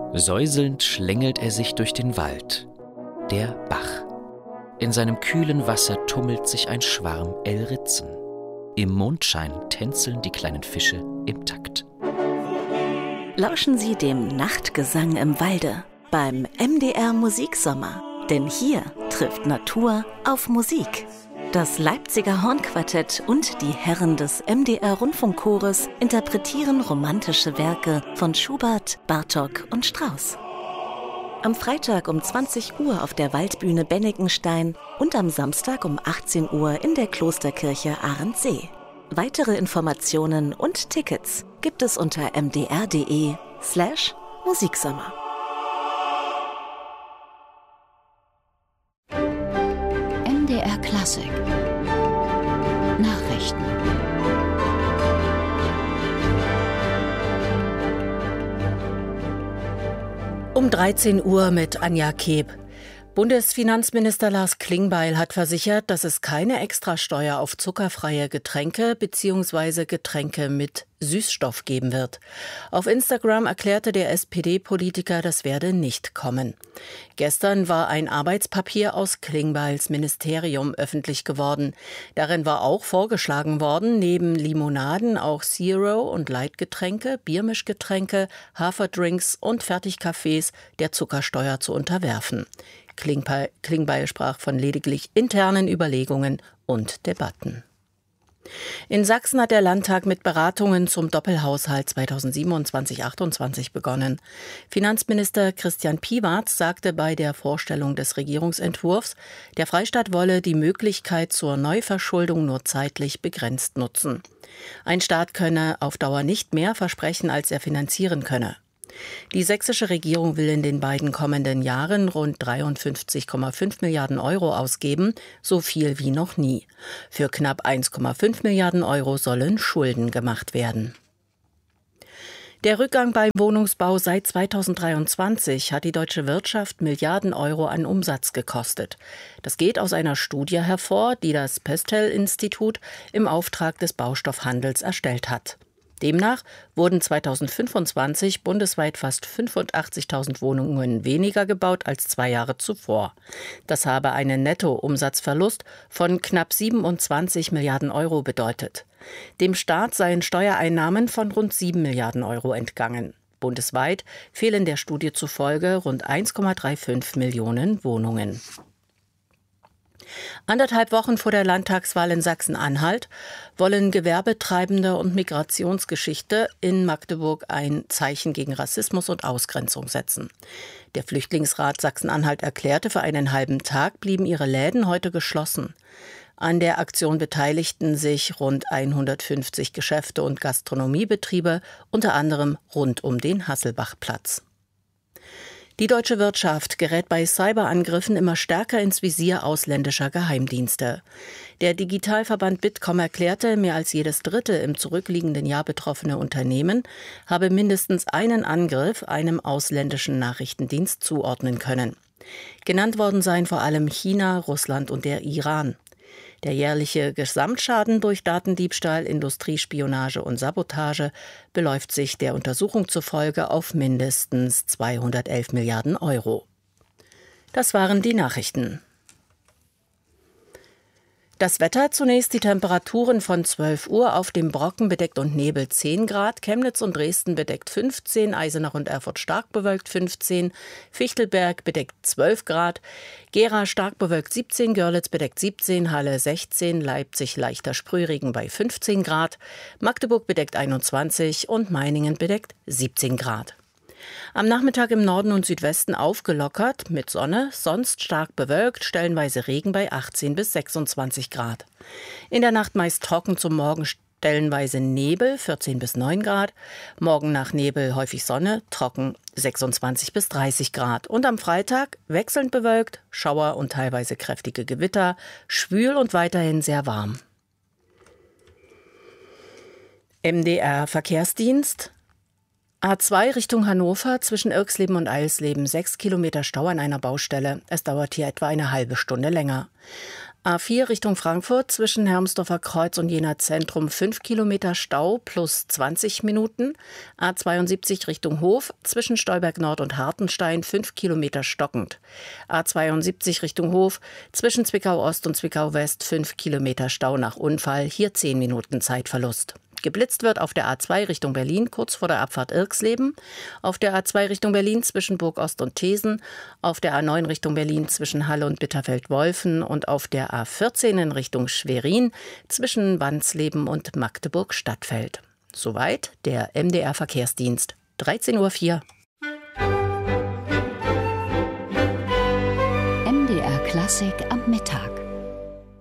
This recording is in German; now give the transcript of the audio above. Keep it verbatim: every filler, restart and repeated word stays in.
Säuselnd schlängelt er sich durch den Wald. Der Bach. In seinem kühlen Wasser tummelt sich ein Schwarm Elritzen. Im Mondschein tänzeln die kleinen Fische im Takt. Lauschen Sie dem Nachtgesang im Walde beim M D R Musiksommer. Denn hier trifft Natur auf Musik. Das Leipziger Hornquartett und die Herren des M D R Rundfunkchores interpretieren romantische Werke von Schubert, Bartók und Strauss. Am Freitag um zwanzig Uhr auf der Waldbühne Bennikenstein und am Samstag um achtzehn Uhr in der Klosterkirche Arendsee. Weitere Informationen und Tickets gibt es unter mdr.de slash Musiksommer. M D R Klassik Nachrichten. Um dreizehn Uhr mit Anja Keb. Bundesfinanzminister Lars Klingbeil hat versichert, dass es keine Extrasteuer auf zuckerfreie Getränke bzw. Getränke mit Süßstoff geben wird. Auf Instagram erklärte der S P D-Politiker, das werde nicht kommen. Gestern war ein Arbeitspapier aus Klingbeils Ministerium öffentlich geworden. Darin war auch vorgeschlagen worden, neben Limonaden auch Zero- und Light-Getränke, Biermischgetränke, Haferdrinks und Fertigkaffees der Zuckersteuer zu unterwerfen. Klingbeil, Klingbeil sprach von lediglich internen Überlegungen und Debatten. In Sachsen hat der Landtag mit Beratungen zum Doppelhaushalt zweitausendsiebenundzwanzig achtundzwanzig begonnen. Finanzminister Christian Piwarz sagte bei der Vorstellung des Regierungsentwurfs, der Freistaat wolle die Möglichkeit zur Neuverschuldung nur zeitlich begrenzt nutzen. Ein Staat könne auf Dauer nicht mehr versprechen, als er finanzieren könne. Die sächsische Regierung will in den beiden kommenden Jahren rund dreiundfünfzig Komma fünf Milliarden Euro ausgeben, so viel wie noch nie. Für knapp eins Komma fünf Milliarden Euro sollen Schulden gemacht werden. Der Rückgang beim Wohnungsbau seit zweitausenddreiundzwanzig hat die deutsche Wirtschaft Milliarden Euro an Umsatz gekostet. Das geht aus einer Studie hervor, die das Pestel-Institut im Auftrag des Baustoffhandels erstellt hat. Demnach wurden zweitausendfünfundzwanzig bundesweit fast fünfundachtzigtausend Wohnungen weniger gebaut als zwei Jahre zuvor. Das habe einen Nettoumsatzverlust von knapp siebenundzwanzig Milliarden Euro bedeutet. Dem Staat seien Steuereinnahmen von rund sieben Milliarden Euro entgangen. Bundesweit fehlen der Studie zufolge rund eins Komma fünfunddreißig Millionen Wohnungen. Anderthalb Wochen vor der Landtagswahl in Sachsen-Anhalt wollen Gewerbetreibende und Migrationsgeschichte in Magdeburg ein Zeichen gegen Rassismus und Ausgrenzung setzen. Der Flüchtlingsrat Sachsen-Anhalt erklärte, für einen halben Tag blieben ihre Läden heute geschlossen. An der Aktion beteiligten sich rund hundertfünfzig Geschäfte und Gastronomiebetriebe, unter anderem rund um den Hasselbachplatz. Die deutsche Wirtschaft gerät bei Cyberangriffen immer stärker ins Visier ausländischer Geheimdienste. Der Digitalverband Bitkom erklärte, mehr als jedes dritte im zurückliegenden Jahr betroffene Unternehmen habe mindestens einen Angriff einem ausländischen Nachrichtendienst zuordnen können. Genannt worden seien vor allem China, Russland und der Iran. Der jährliche Gesamtschaden durch Datendiebstahl, Industriespionage und Sabotage beläuft sich der Untersuchung zufolge auf mindestens zweihundertelf Milliarden Euro. Das waren die Nachrichten. Das Wetter: zunächst die Temperaturen von zwölf Uhr auf dem Brocken bedeckt und Nebel zehn Grad, Chemnitz und Dresden bedeckt fünfzehn, Eisenach und Erfurt stark bewölkt fünfzehn, Fichtelberg bedeckt zwölf Grad, Gera stark bewölkt siebzehn, Görlitz bedeckt siebzehn, Halle sechzehn, Leipzig leichter Sprühregen bei fünfzehn Grad, Magdeburg bedeckt einundzwanzig und Meiningen bedeckt siebzehn Grad. Am Nachmittag im Norden und Südwesten aufgelockert mit Sonne, sonst stark bewölkt, stellenweise Regen bei achtzehn bis sechsundzwanzig Grad. In der Nacht meist trocken, zum Morgen stellenweise Nebel, vierzehn bis neun Grad. Morgen nach Nebel häufig Sonne, trocken, sechsundzwanzig bis dreißig Grad. Und am Freitag wechselnd bewölkt, Schauer und teilweise kräftige Gewitter, schwül und weiterhin sehr warm. M D R Verkehrsdienst. A zwei Richtung Hannover zwischen Irxleben und Eilsleben. Sechs Kilometer Stau an einer Baustelle. Es dauert hier etwa eine halbe Stunde länger. A vier Richtung Frankfurt zwischen Hermsdorfer Kreuz und Jena Zentrum fünf Kilometer Stau plus zwanzig Minuten. A zweiundsiebzig Richtung Hof zwischen Stolberg Nord und Hartenstein fünf Kilometer stockend. A zweiundsiebzig Richtung Hof zwischen Zwickau Ost und Zwickau West fünf Kilometer Stau nach Unfall, hier zehn Minuten Zeitverlust. Geblitzt wird auf der A zwei Richtung Berlin, kurz vor der Abfahrt Irxleben, auf der A zwei Richtung Berlin zwischen Burg Ost und Thesen, auf der A neun Richtung Berlin zwischen Halle und Bitterfeld-Wolfen und auf der A vierzehn in Richtung Schwerin zwischen Wansleben und Magdeburg-Stadtfeld. Soweit der M D R-Verkehrsdienst. dreizehn Uhr vier. M D R Klassik am Mittag.